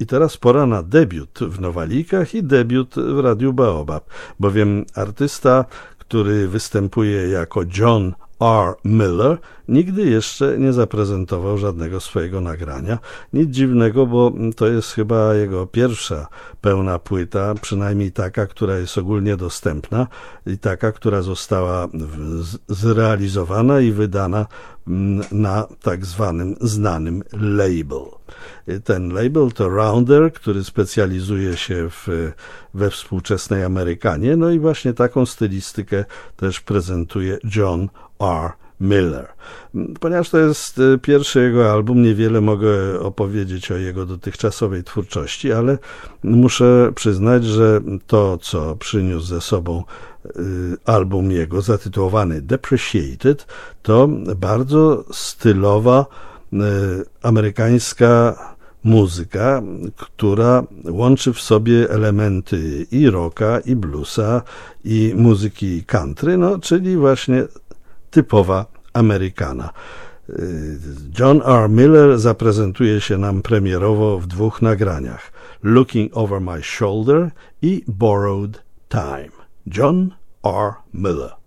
I teraz pora na debiut w Nowalikach i debiut w Radiu Baobab, bowiem artysta, który występuje jako John R. Miller, nigdy jeszcze nie zaprezentował żadnego swojego nagrania. Nic dziwnego, bo to jest chyba jego pierwsza pełna płyta, przynajmniej taka, która jest ogólnie dostępna i taka, która została zrealizowana i wydana na tak zwanym znanym label. Ten label to Rounder, który specjalizuje się we współczesnej Amerykanie, no i właśnie taką stylistykę też prezentuje John R. Miller. Ponieważ to jest pierwszy jego album, niewiele mogę opowiedzieć o jego dotychczasowej twórczości, ale muszę przyznać, że to, co przyniósł ze sobą album jego zatytułowany Depreciated, to bardzo stylowa amerykańska muzyka, która łączy w sobie elementy i rocka, i bluesa, i muzyki country, no, czyli właśnie typowa Amerykana. John R. Miller zaprezentuje się nam premierowo w 2 nagraniach: Looking Over My Shoulder i Borrowed Time. John R. Miller.